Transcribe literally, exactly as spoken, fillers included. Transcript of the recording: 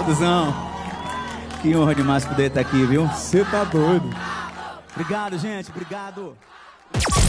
Duzão, que honra demais poder estar aqui, viu? Você tá doido. Obrigado, gente, obrigado.